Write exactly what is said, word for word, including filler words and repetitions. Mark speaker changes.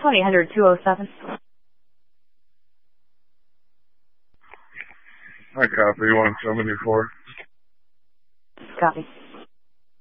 Speaker 1: twenty hundred two oh seven.
Speaker 2: I copy one seventy-four.
Speaker 1: Copy.